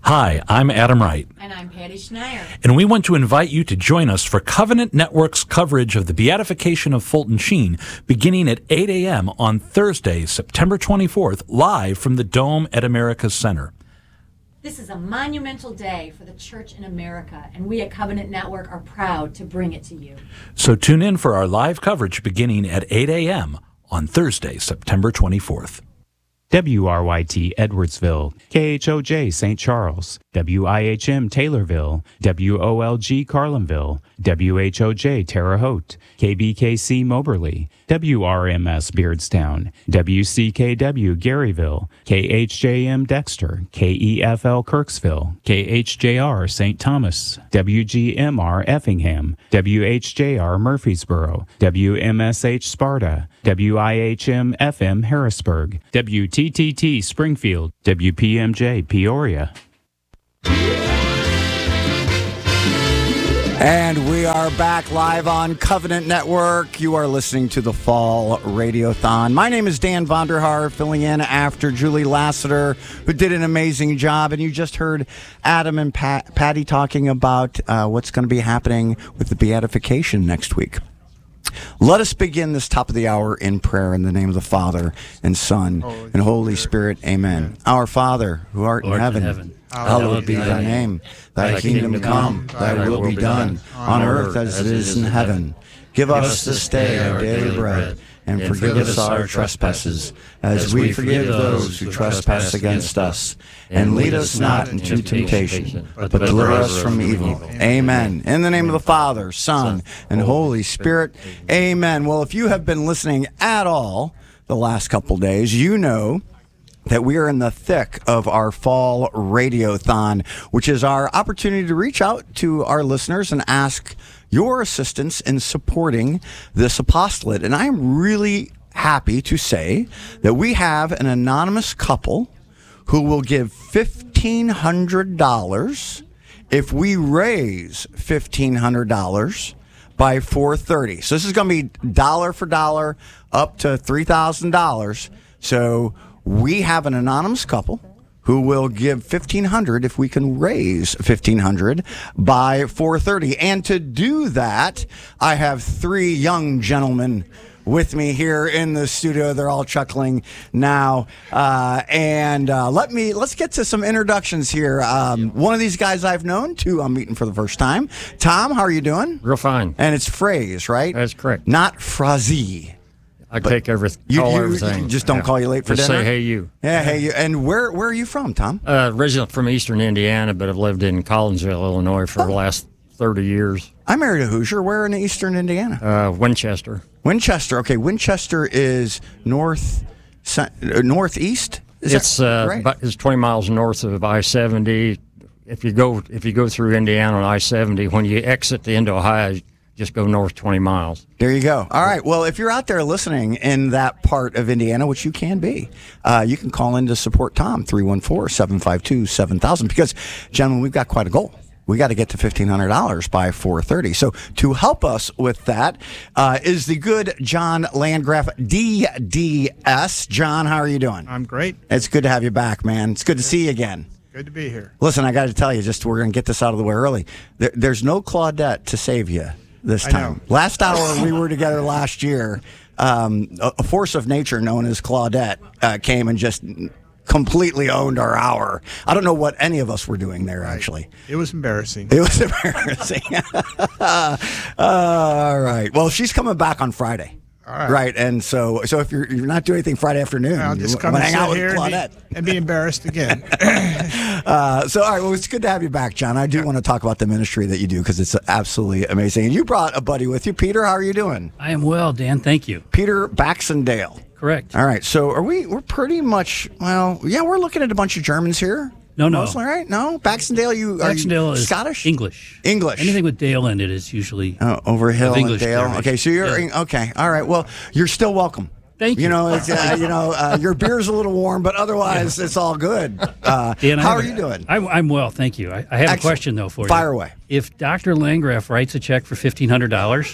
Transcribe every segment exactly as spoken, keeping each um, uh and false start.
Hi, I'm Adam Wright. And I'm Patty Schneier. And we want to invite you to join us for Covenant Network's coverage of the Beatification of Fulton Sheen beginning at eight a.m. on Thursday, September twenty-fourth, live from the Dome at America's Center. This is a monumental day for the Church in America, and we at Covenant Network are proud to bring it to you. So tune in for our live coverage beginning at eight a.m. on Thursday, September twenty-fourth. W R Y T Edwardsville, K H O J Saint Charles, W I H M Taylorville, W O L G Carlinville, W H O J Terre Haute, K B K C Moberly, W R M S Beardstown, W C K W Garyville, K H J M Dexter, K E F L Kirksville, K H J R Saint Thomas, W G M R Effingham, W H J R Murfreesboro, W M S H Sparta, W I H M F M Harrisburg, W T T T Springfield, W P M J Peoria. And we are back live on Covenant Network. You are listening to the Fall Radiothon. My name is Dan Vonderhaar, filling in after Julie Lassiter, who did an amazing job. And you just heard Adam and Pat, Patty talking about uh, what's going to be happening with the Beatification next week. Let us begin this top of the hour in prayer in the name of the Father and Son Holy and Holy Spirit. Spirit. Amen. Amen. Our Father, who art Lord in heaven, in heaven. hallowed be thy name. Thy, thy kingdom, kingdom come, thy, thy will be done, on earth as it is in heaven. Give us this day our daily bread, and forgive us our trespasses, as we forgive those who trespass against us. And lead us not into temptation, but deliver us from evil. Amen. In the name of the Father, Son, and Holy Spirit. Amen. Well, if you have been listening at all the last couple days, you know that we are in the thick of our Fall Radiothon, which is our opportunity to reach out to our listeners and ask your assistance in supporting this apostolate. And I'm really happy to say that we have an anonymous couple who will give fifteen hundred dollars if we raise fifteen hundred dollars by four thirty. So this is going to be dollar for dollar up to three thousand dollars. So we have an anonymous couple who will give fifteen hundred dollars if we can raise fifteen hundred dollars by four thirty. And to do that, I have three young gentlemen with me here in the studio. They're all chuckling now. Uh, and uh, let me, let's get to some introductions here. Um, one of these guys I've known, two I'm meeting for the first time. Tom, how are you doing? Real fine. And it's Phrase, right? That's correct. Not Frazee. I take everything, you, call you, everything. You just don't yeah. call you late for just dinner? say, hey, you. Yeah, hey, you. And where where are you from, Tom? Uh, originally from eastern Indiana, but I've lived in Collinsville, Illinois for oh. the last thirty years. I married a Hoosier. Where in eastern Indiana? Uh, Winchester. Winchester. Okay, Winchester is north, uh, northeast? Is it's that uh, right? about, it's twenty miles north of I seventy. If you go if you go through Indiana on I seventy, when you exit the end of Ohio, just go north twenty miles. There you go. All right. Well, if you're out there listening in that part of Indiana, which you can be, uh, you can call in to support Tom, three one four, seven five two, seven thousand. Because, gentlemen, we've got quite a goal. We got to get to fifteen hundred dollars by four thirty. So to help us with that uh, is the good John Landgraf, D D S. John, how are you doing? I'm great. It's good to have you back, man. It's good to see you again. Good to be here. Listen, I got to tell you, just we're going to get this out of the way early. There, there's no Claudette to save you this time. Last hour we were together last year. Um, a, a force of nature known as Claudette uh, came and just completely owned our hour. I don't know what any of us were doing there, right. actually. It was embarrassing. It was embarrassing. uh, all right. Well, she's coming back on Friday. All right. Right, and so so if you're you're not doing anything Friday afternoon, I'll just you come want and to hang out sit with here Claudette. and be, and be embarrassed again. uh, so, all right, well, it's good to have you back, John. I do yeah. want to talk about the ministry that you do because it's absolutely amazing. And you brought a buddy with you. Peter, how are you doing? I am well, Dan. Thank you. Peter Baxendale. Correct. All right, so are we, we're pretty much, well, yeah, we're looking at a bunch of Germans here. No, no. Mostly, right? No? Baxendale, you, are Baxendale you is Scottish? English. English. Anything with Dale in it is usually oh, over hill and English Dale. derivation. Okay, so you're, yeah. okay, all right. Well, you're still welcome. Thank you. You know, it's, uh, you know, uh, your beer's a little warm, but otherwise it's all good. Uh, Dan, how are you doing? I'm, I'm well, thank you. I, I have Excellent. a question, though, for you. Fire away. If Doctor Landgraf writes a check for fifteen hundred dollars,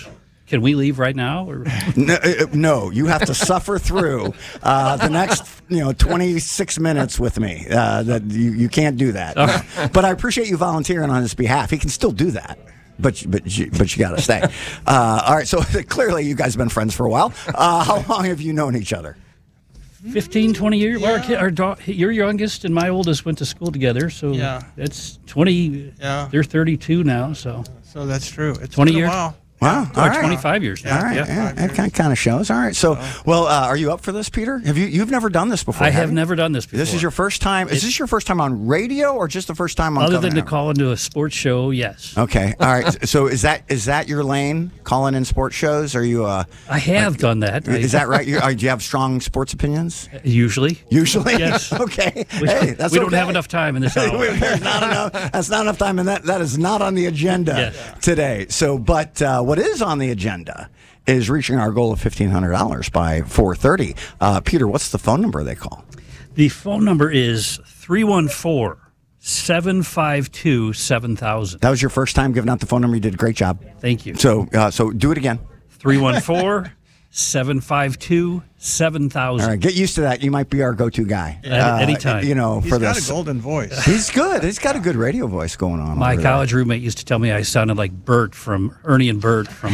Can we leave right now? Or? No, uh, no, you have to suffer through uh, the next, you know, twenty-six minutes with me. Uh, that you, you can't do that. Uh, but I appreciate you volunteering on his behalf. He can still do that. But but you, but you got to stay. Uh, all right. So clearly, you guys have been friends for a while. Uh, how long have you known each other? fifteen, twenty years. Yeah. Our, kid, our da- your youngest and my oldest went to school together, so yeah. that's twenty. Yeah. They're thirty-two now, so. So that's true. It's twenty been a years. while. Wow. Or All right. twenty-five years now. All right. Yeah. Yeah, that kind of, kind of shows. All right. So, well, uh, are you up for this, Peter? Have you you've never done this before? I have have you? never done this before. This is your first time. Is this your first time on radio, or just the first time on? Other than to Covenant? call into a sports show, yes. Okay. All right. So is that is that your lane? Calling in sports shows? Are you? Uh, I have like, done that. Is that right? You, are, do you have strong sports opinions? Usually. Usually. Yes. Okay. We, hey, that's we okay. don't have enough time in this hour. There's not enough. That's not enough time, and that that is not on the agenda yes. today. So, but uh, what is on the agenda is reaching our goal of fifteen hundred dollars by four thirty. Uh, Peter, what's the phone number they call? The phone number is three one four, seven five two, seven thousand. That was your first time giving out the phone number. You did a great job. Thank you. So, uh, so do it again. three one four, seven five two, seven thousand. All right, get used to that. You might be our go-to guy. At uh, any time. You know, He's for got this. a golden voice. He's good. He's got a good radio voice going on. My over college there. roommate used to tell me I sounded like Bert from Ernie and Bert from.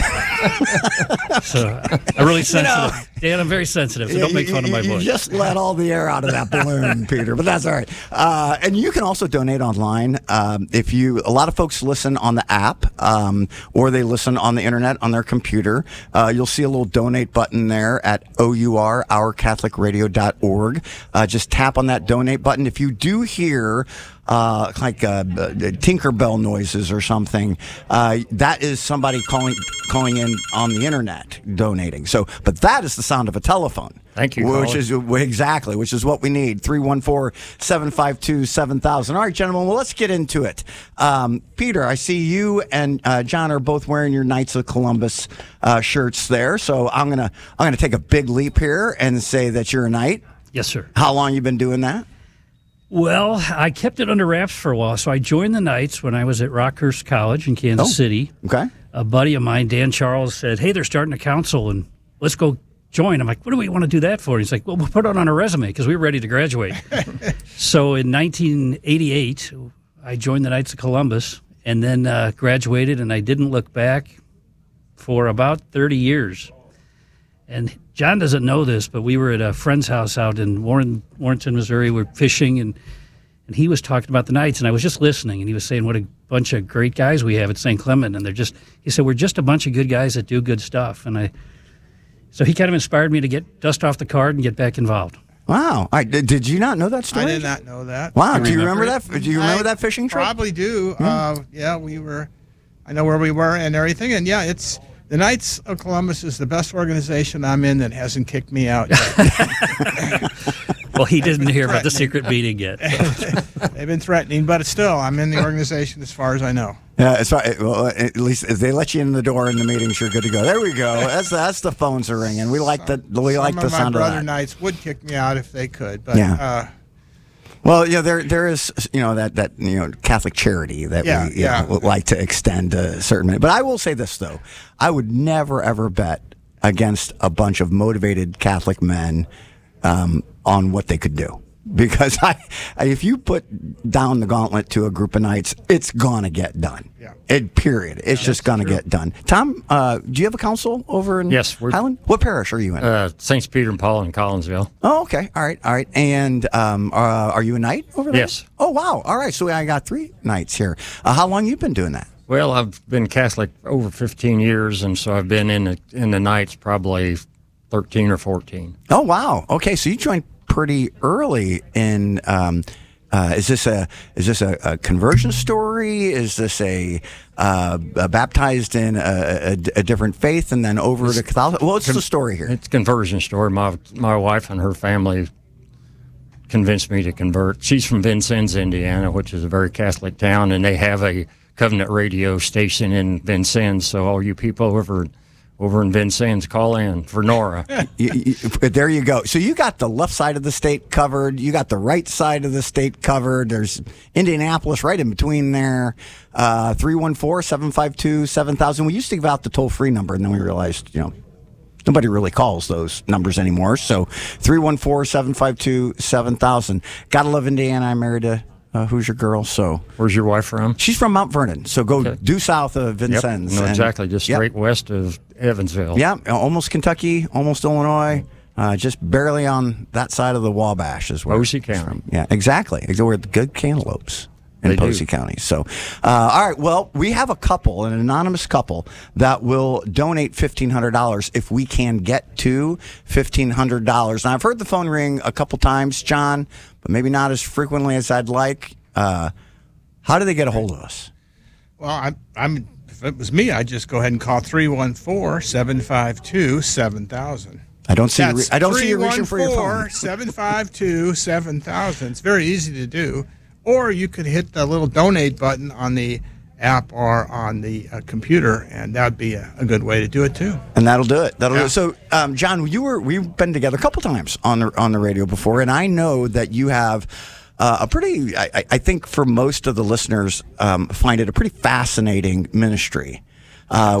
So I'm really sensitive. You know, Dan, I'm very sensitive, so Yeah, don't make you, fun of my you voice. just let all the air out of that balloon, Peter, but that's all right. Uh, and you can also donate online. Um, if you, a lot of folks listen on the app, um, or they listen on the internet on their computer. Uh, you'll see a little donate button there at O U R, our catholic radio dot org. Uh, just tap on that donate button. If you do hear Uh, like uh, Tinkerbell noises or something. Uh, that is somebody calling calling in on the internet donating. So, but that is the sound of a telephone. Thank you, Which Colin. is exactly, which is what we need. three one four, seven five two, seven thousand. All right, gentlemen, well, let's get into it. Um, Peter, I see you and uh, John are both wearing your Knights of Columbus uh, shirts there. So I'm gonna I'm gonna take a big leap here and say that you're a Knight. Yes, sir. How long you been doing that? Well, I kept it under wraps for a while, so I joined the Knights when I was at Rockhurst College in Kansas Oh, City. Okay. A buddy of mine, Dan Charles, said, hey, they're starting a council, and let's go join. I'm like, what do we want to do that for? He's like, well, we'll put it on a resume because we were ready to graduate. So in nineteen eighty-eight, I joined the Knights of Columbus and then uh, graduated, and I didn't look back for about thirty years. And John doesn't know this, but we were at a friend's house out in Warren, Warrenton, Missouri. We were fishing, and, and he was talking about the Knights, and I was just listening, and he was saying what a bunch of great guys we have at Saint Clement, and they're just, he said, we're just a bunch of good guys that do good stuff. And I, so he kind of inspired me to get dust off the card and get back involved. Wow. All right. Did, did you not know that story? I did not know that. Wow. You Do you remember remember that? Do you remember I that fishing trip? Probably do. Uh, yeah, we were. I know where we were and everything. And yeah, it's the Knights of Columbus is the best organization I'm in that hasn't kicked me out yet. Well, he didn't hear about the secret meeting yet. They've been threatening, but still, I'm in the organization as far as I know. Yeah, as far, well, at least if they let you in the door in the meetings, you're good to go. There we go. That's that's the phones are ringing. We like the we Some like the of my sound of brother that. Knights would kick me out if they could, but Yeah. uh, Well, yeah, there there is you know that that you know Catholic charity that Yeah, we you yeah. know, would like to extend a certain. But I will say this though, I would never ever bet against a bunch of motivated Catholic men um, on what they could do. Because I, if you put down the gauntlet to a group of Knights, it's gonna get done. Yeah. It period. It's just gonna get done. Tom, uh, do you have a council over in Yes, we're- Highland? What parish are you in? Uh, Saints Peter and Paul in Collinsville. Oh, okay. All right. All right. And um, uh, are you a Knight over there? Yes. Oh, wow. All right. So I got three Knights here. Uh, how long you been doing that? Well, I've been Catholic over fifteen years, and so I've been in the in the Knights probably thirteen or fourteen. Oh, wow. Okay. So you joined pretty early in. Um, uh, is this a is this a, a conversion story? Is this a, uh, a baptized in a, a, a different faith and then over to Catholic? What's the story here? It's a conversion story. My my wife and her family convinced me to convert. She's from Vincennes, Indiana, which is a very Catholic town, and they have a Covenant radio station in Vincennes. So all you people over over in Vincennes. Call in for Nora. you, you, there you go. So you got the left side of the state covered. You got the right side of the state covered. There's Indianapolis right in between there. Uh, three one four, seven five two, seven thousand. We used to give out the toll-free number, and then we realized, you know, nobody really calls those numbers anymore. So three one four, seven five two, seven thousand. Gotta love Indiana. I married a Uh, who's your girl? So where's your wife from? She's from Mount Vernon. So go Okay. due south of Vincennes. Yep. No, and- exactly. Just Yep. straight west of Evansville. Yeah, almost Kentucky, almost Illinois, uh, just barely on that side of the Wabash as well. Posey County. Yeah, exactly. We're the good cantaloupes in They do. Posey County. So, uh, all right. Well, we have a couple, an anonymous couple, that will donate fifteen hundred dollars if we can get to fifteen hundred dollars. Now, I've heard the phone ring a couple times, John, but maybe not as frequently as I'd like. Uh, how do they get a hold of us? Well, I'm, I'm, if it was me, I'd just go ahead and call three one four, seven five two, seven thousand. I don't see. You re- That's I don't see you reaching for your phone. seven five two, seven thousand. It's very easy to do. Or you could hit the little donate button on the app or on the uh, computer, and that would be a, a good way to do it too. And that'll do it. That'll Yeah. do it. So, um, John, you were we've been together a couple times on the on the radio before, and I know that you have uh, a pretty. I, I think for most of the listeners, um, find it a pretty fascinating ministry. Uh,